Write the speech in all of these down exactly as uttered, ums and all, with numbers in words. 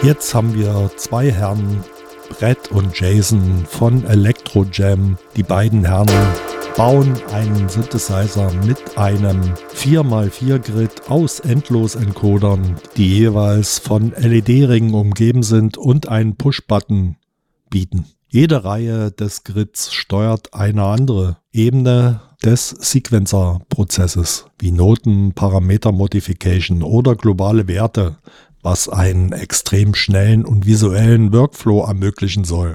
Jetzt haben wir zwei Herren, Brett und Jason von Electro Jam. Die beiden Herren bauen einen Synthesizer mit einem vier mal vier Grid aus Endlos-Encodern, die jeweils von L E D-Ringen umgeben sind und einen Push-Button bieten. Jede Reihe des Grids steuert eine andere Ebene des Sequencer-Prozesses, wie Noten, Parameter-Modification oder globale Werte, was einen extrem schnellen und visuellen Workflow ermöglichen soll.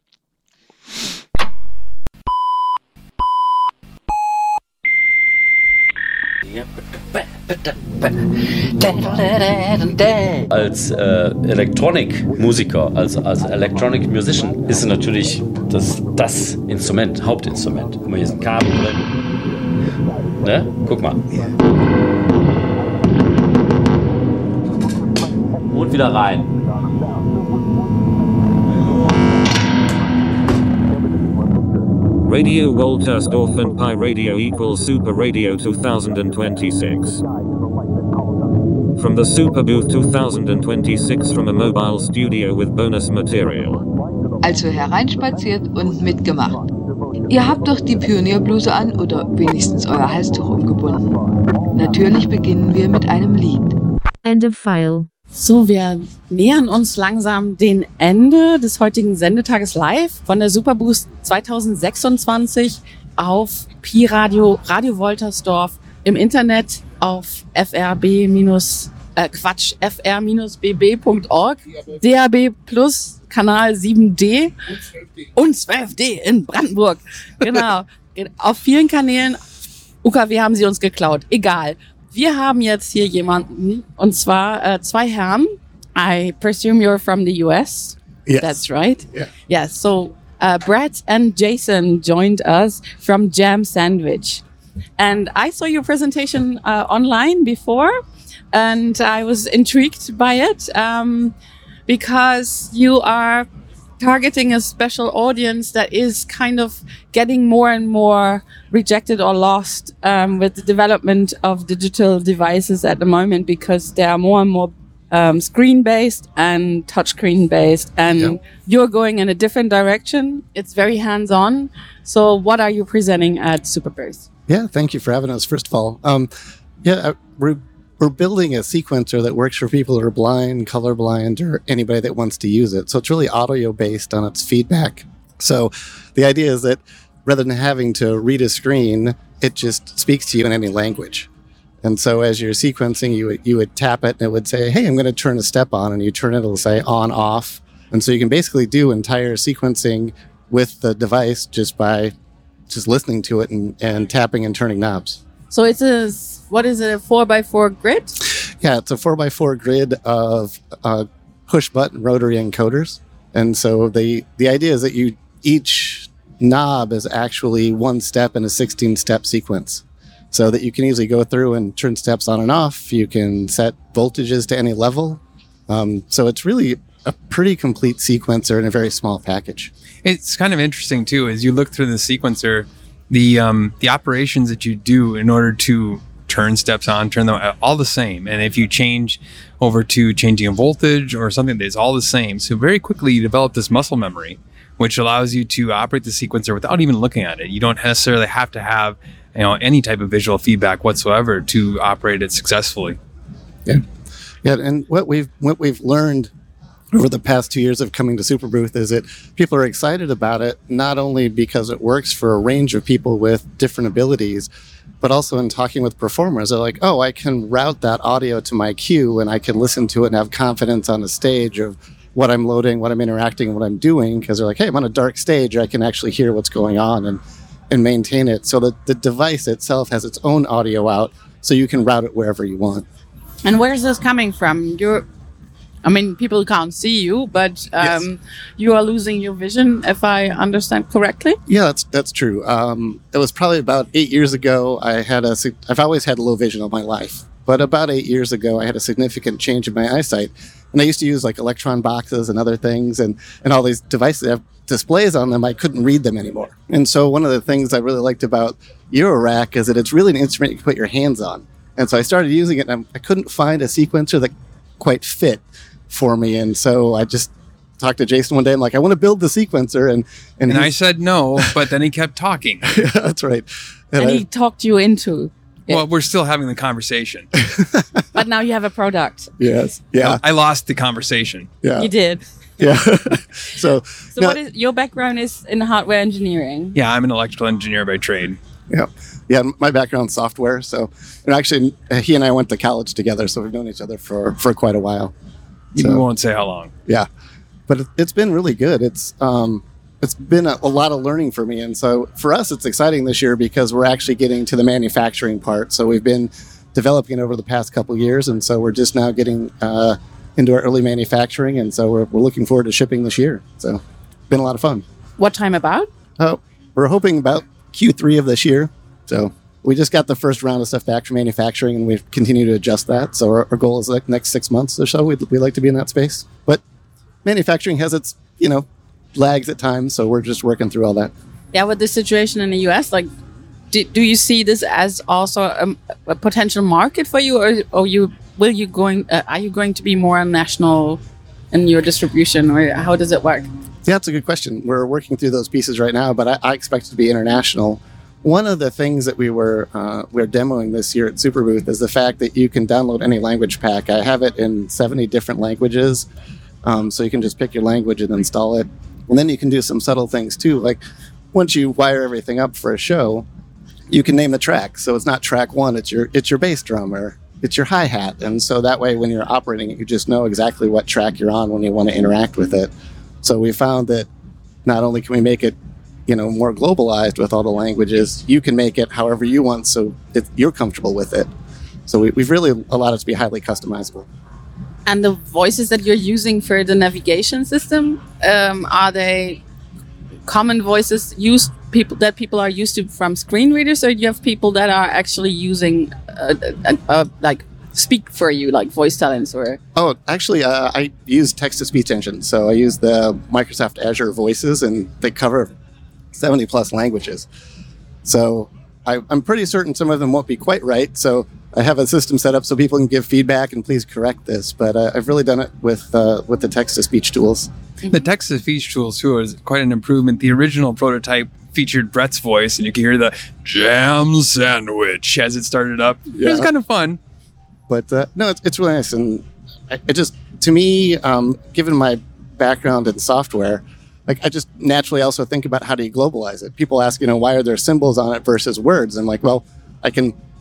Als äh, Elektronikmusiker, als, als Electronic Musician ist es natürlich das, das Instrument, Hauptinstrument. Guck mal, hier ist ein Kabel drin. Ne? Guck mal. Und wieder rein. Radio Woltersdorf and Pi Radio equals Super Radio twenty twenty-six. From the Super Booth twenty twenty-six from a mobile studio with bonus material. Also hereinspaziert und mitgemacht. Ihr habt doch die Pionierbluse an oder wenigstens euer Halstuch umgebunden. Natürlich beginnen wir mit einem Lied. End of file. So, wir nähern uns langsam dem Ende des heutigen Sendetages live von der Superboost zwanzig sechsundzwanzig auf Pi Radio, Radio Woltersdorf, im Internet auf frb- äh, Quatsch, f r b b punkt org, D A B Plus, Kanal sieben D und zwölf D in Brandenburg. Genau, auf vielen Kanälen. U K W haben sie uns geklaut, egal. Wir haben jetzt hier jemanden, und zwar äh, zwei Herren. I presume you're from the U S. Yes. That's right. Yeah. Yes. So uh, Brett and Jason joined us from Jam Sandwich. And I saw your presentation uh, online before, and I was intrigued by it um, because you are targeting a special audience that is kind of getting more and more rejected or lost um, with the development of digital devices at the moment, because they are more and more um, screen-based and touchscreen-based, and yeah. You're going in a different direction. It's very hands-on. So what are you presenting at Superboost? Yeah, thank you for having us, first of all. Um, yeah, we're We're building a sequencer that works for people who are blind, colorblind, or anybody that wants to use it. So it's really audio-based on its feedback. So the idea is that rather than having to read a screen, it just speaks to you in any language. And so as you're sequencing, you would, you would tap it and it would say, hey, I'm going to turn a step on. And you turn it, it'll say on, off. And so you can basically do entire sequencing with the device just by just listening to it and, and tapping and turning knobs. So it's a, what is it, a four by four grid? Yeah, it's a four by four grid of uh, push-button rotary encoders. And so the, the idea is that you each knob is actually one step in a sixteen-step sequence, so that you can easily go through and turn steps on and off. You can set voltages to any level. Um, so it's really a pretty complete sequencer in a very small package. It's kind of interesting, too, as you look through the sequencer, the um, the operations that you do in order to turn steps on, turn them are all the same. And if you change over to changing a voltage or something, it's all the same. So very quickly you develop this muscle memory, which allows you to operate the sequencer without even looking at it. You don't necessarily have to have, you know, any type of visual feedback whatsoever to operate it successfully. Yeah, yeah. And what we've what we've learned over the past two years of coming to Superbooth is that people are excited about it, not only because it works for a range of people with different abilities, but also in talking with performers. They're like, oh, I can route that audio to my cue and I can listen to it and have confidence on the stage of what I'm loading, what I'm interacting, what I'm doing, because they're like, hey, I'm on a dark stage, I can actually hear what's going on and, and maintain it. So the, the device itself has its own audio out, so you can route it wherever you want. And where's this coming from? You're I mean, people can't see you, but um, yes. You are losing your vision, if I understand correctly. Yeah, that's that's true. Um, it was probably about eight years ago. I had a. I've always had low vision all my life, but about eight years ago, I had a significant change in my eyesight, and I used to use like electron boxes and other things, and and all these devices that have displays on them. I couldn't read them anymore, and so one of the things I really liked about Eurorack is that it's really an instrument you can put your hands on, and so I started using it, and I couldn't find a sequencer that quite fit. for me. And so I just talked to Jason one day. I'm like, I want to build the sequencer. And and, And I said no, but then he kept talking. yeah, that's right. And I- he talked you into it. Well, we're still having the conversation. But now you have a product. yes. Yeah. I lost the conversation. Yeah. You did. Yeah. so, So no, what is your background is in hardware engineering? Yeah, I'm an electrical engineer by trade. yeah. Yeah. My background's software. So, and actually, uh, he and I went to college together. So we've known each other for, for quite a while. We So- won't say how long. Yeah, but it, it's been really good. It's um, it's been a, a lot of learning for me, and so for us, it's exciting this year because we're actually getting to the manufacturing part. So we've been developing over the past couple of years, and so we're just now getting uh, into our early manufacturing, and so we're, we're looking forward to shipping this year. So been a lot of fun. What time about? Uh, we're hoping about Q three of this year. So we just got the first round of stuff back from manufacturing, and we continue to adjust that. So our, our goal is like next six months or so, we'd, we'd like to be in that space. But manufacturing has its, you know, lags at times. So we're just working through all that. Yeah, with the situation in the U S, like, do, do you see this as also a, a potential market for you, or, or you will you going? Uh, are you going to be more national in your distribution, or how does it work? Yeah, that's a good question. We're working through those pieces right now, but I, I expect it to be international. One of the things that we were uh, we're demoing this year at Superbooth is the fact that you can download any language pack. I have it in seventy different languages, um, so you can just pick your language and install it. And then you can do some subtle things too, like once you wire everything up for a show, you can name the track. So it's not track one; it's your it's your bass drum or it's your hi hat, and so that way when you're operating it, you just know exactly what track you're on when you want to interact with it. So we found that not only can we make it, you know, more globalized with all the languages, you can make it however you want, so it, you're comfortable with it. So we, we've really allowed it to be highly customizable. And the voices that you're using for the navigation system, um, are they common voices used people that people are used to from screen readers, or do you have people that are actually using uh, uh, uh, like speak for you, like voice talents? Or Oh, actually, uh, I use text-to-speech engines. So I use the Microsoft Azure Voices, and they cover seventy plus languages. So I, I'm pretty certain some of them won't be quite right. So I have a system set up so people can give feedback and please correct this. But uh, I've really done it with uh, with the text-to-speech tools. The text-to-speech tools, too, is quite an improvement. The original prototype featured Brett's voice, and you can hear the jam sandwich as it started up. It was Yeah. kind of fun. But uh, no, it's, it's really nice. And I, it just, to me, um, given my background in software, like I just naturally also think about how do you globalize it. People ask, you know, why are there symbols on it versus words? I'm like, well, I can